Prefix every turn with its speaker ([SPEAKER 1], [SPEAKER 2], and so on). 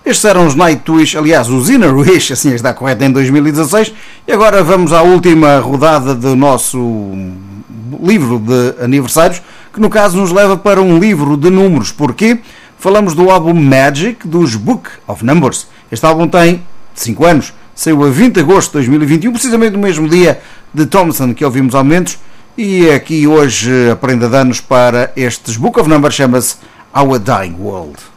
[SPEAKER 1] Estes eram os Nightwish, aliás, os Inner Wish, assim está correto, em 2016. E agora vamos à última rodada do nosso livro de aniversários, que no caso nos leva para um livro de números. Porquê? Falamos do álbum Magic dos Book of Numbers. Este álbum tem 5 anos, saiu a 20 de agosto de 2021, precisamente no mesmo dia de Thompson que ouvimos há momentos. E aqui hoje a prenda de anos para estes Book of Numbers chama-se Our Dying World.